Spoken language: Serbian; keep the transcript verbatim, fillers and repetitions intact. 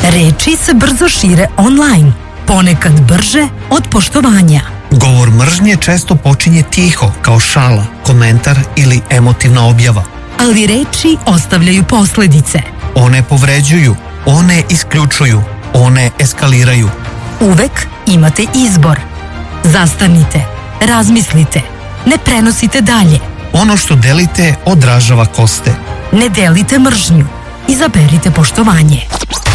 Reči se brzo šire online, ponekad brže od poštovanja. Govor mržnje često počinje tiho, kao šala, komentar ili emotivna objava. Ali reči ostavljaju posledice. One povređuju, one isključuju, one eskaliraju. Uvek imate izbor. Zastanite, razmislite, ne prenosite dalje. Ono što delite odražava ko ste. Ne delite mržnju, izaberite poštovanje.